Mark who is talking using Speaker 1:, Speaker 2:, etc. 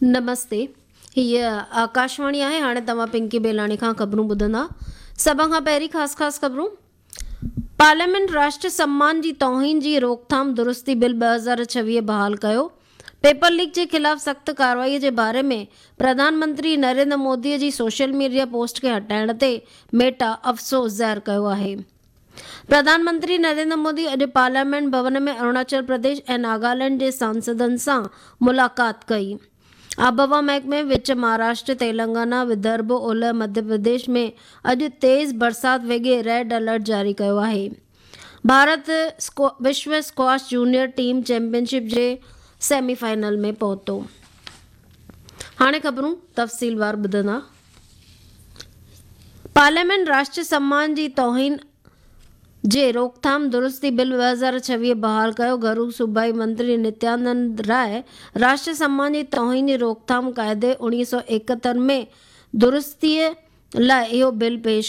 Speaker 1: नमस्ते। हीअ आकाशवाणी आहे। हाणे तव्हां पिंकी बेलाणी खां ख़बरूं ॿुधंदा। सभ खां पहिरीं ख़ासि ख़बरूं। पार्लियामेंट राष्ट्र सम्मान जी तौहीन जी रोकथाम दुरुस्ती बिल 2026 बहाल कयो। पेपर लीक जे ख़िलाफ़ सख़्त कार्रवाई जे बारे में प्रधानमंत्री नरेंद्र मोदीअ जी सोशल मीडिया पोस्ट खे हटाइण ते मेटा अफ़सोस ज़ाहिर कयो आहे। प्रधानमंत्री नरेंद्र मोदी अॼु पार्लियामेंट भवन में अरुणाचल प्रदेश ऐं नागालैंड जे सांसदनि सां मुलाक़ात कई। आबहवा महकमे विच महाराष्ट्र, तेलंगाना, विदर्भ, ओलह मध्य प्रदेश में अॼु तेज़ बरसात वेॻे रेड अलर्ट जारी कयो आहे। भारत विश्व स्क्वाश जूनियर टीम चैंपियनशिप जे सेमीफाइनल में पहुतो। हाणे ख़बरूं तफ़सीलवार ॿुधंदा। पार्लियामेंट राष्ट्र सम्मान जी तौहीन जे रोकथाम दुरुस्ती बिल 2026 बहाल कयो। घरू सूबाई मंत्री नित्यानंद राय राष्ट्र सम्मान जी तौहीन जी रोकथाम क़ाइदे 1971 में दुरुस्तीअ लाइ इहो बिल पेश